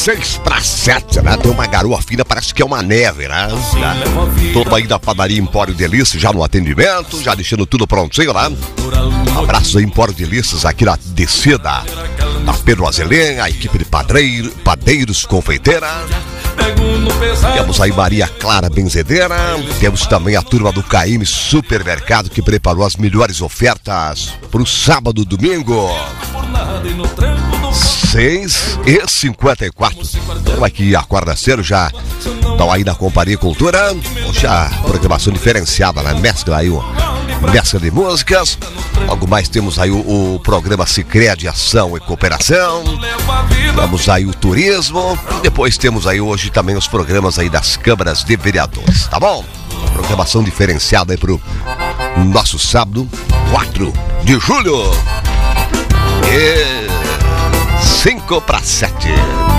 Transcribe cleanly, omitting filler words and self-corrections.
6:07, né? Tem uma garoa fina, parece que é uma neve, né? Todo aí da padaria Empório Delícias, já no atendimento, já deixando tudo prontinho, né? Abraços aí, Empório Delícias, aqui na descida da Pedro Azelém, a equipe de padeiros, confeiteira. Temos aí Maria Clara Benzedeira. Temos também a turma do KM Supermercado, que preparou as melhores ofertas pro sábado e domingo. 6:54. Estamos aqui, acorda cedo, já estão aí na Companhia Cultura. Já programação diferenciada, né? Mescla aí mescla de músicas. Logo mais temos aí o programa Sicredi Ação e Cooperação. Temos aí o turismo. E depois temos aí hoje também os programas aí das câmaras de vereadores, tá bom? Programação diferenciada aí pro nosso sábado, 4 de julho. 5:07.